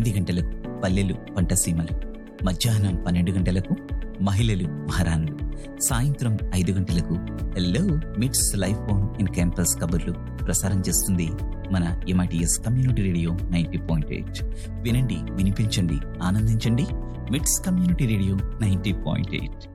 8 గంటలకు పల్లెలు పంటసీమలు, మధ్యాహ్నం 12 గంటలకు మహిళలు మహారాణులు, సాయంత్రం 5 గంటలకు హెల్లో మిట్స్ లైఫ్ ఆన్ ఇన్ క్యాంపస్ కబుర్లు ప్రసారం చేస్తుంది మన MITS కమ్యూనిటీ రేడియో 90.8. వినండి, వినిపించండి, ఆనందించండి. మిట్స్ కమ్యూనిటీ రేడియో 90.8.